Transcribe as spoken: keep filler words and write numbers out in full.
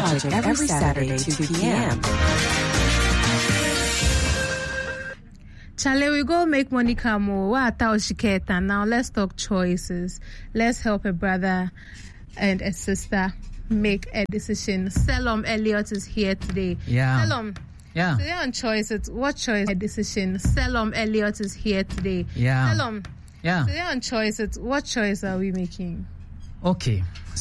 Project every Saturday, two p.m. Charlie, we go make Monica more. What Shiketa? Now let's talk choices. Let's help a brother and a sister make a decision. Selom Elliott is here today. Yeah. Selom. Yeah. Today on choices, what choice? A decision. Selom Elliott is here today. Yeah. Selom. Yeah. Today on choices, what choice are we making? Okay.